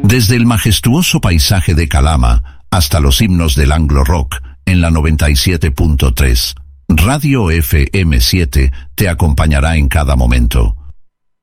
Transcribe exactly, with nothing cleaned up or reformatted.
Desde el majestuoso paisaje de Calama hasta los himnos del Anglo Rock en la noventa y siete punto tres. Radio F M siete te acompañará en cada momento.